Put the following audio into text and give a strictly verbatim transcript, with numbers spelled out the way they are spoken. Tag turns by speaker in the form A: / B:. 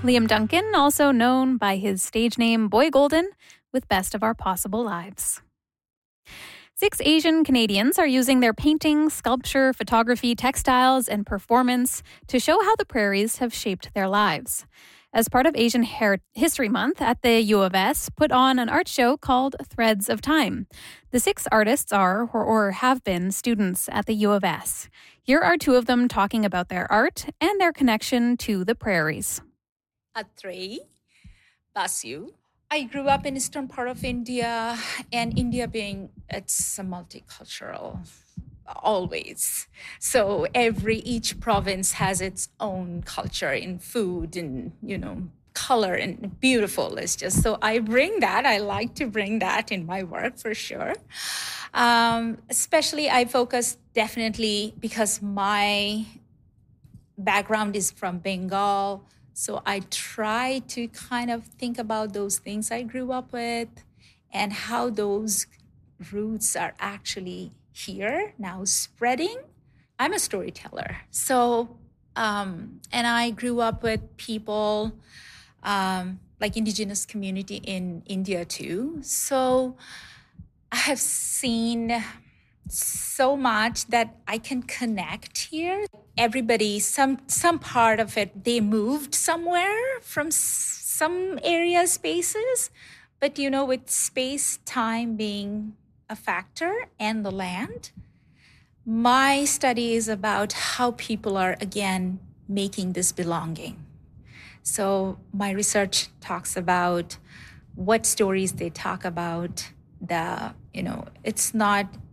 A: Liam Duncan, also known by his stage name Boy Golden, with Best of Our Possible Lives. Six Asian Canadians are using their painting, sculpture, photography, textiles, and performance to show how the prairies have shaped their lives. As part of Asian Her- History Month at the U of S, put on an art show called Threads of Time. The six artists are or, or have been students at the U of S. Here are two of them talking about their art and their connection to the prairies.
B: Atrey Basu. I grew up in eastern part of India, and India being, it's a multicultural, always. So every, each province has its own culture in food and, you know, color and beautiful. It's just, so I bring that, I like to bring that in my work for sure. Um, especially I focus definitely because my background is from Bengal. So I try to kind of think about those things I grew up with and how those roots are actually here now spreading. I'm a storyteller. So, um, and I grew up with people um, like indigenous community in India too. So I have seen so much that I can connect here. Everybody, some some part of it, they moved somewhere from s- some area spaces, but you know, with space, time being a factor and the land, my study is about how people are again making this belonging. So my research talks about what stories they talk about. The, you know, it's not